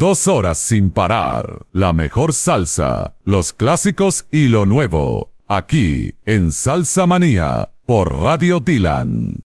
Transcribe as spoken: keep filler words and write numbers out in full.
Dos horas sin parar. La mejor salsa, los clásicos y lo nuevo. Aquí, en Salsa Manía, por Radio Dylan.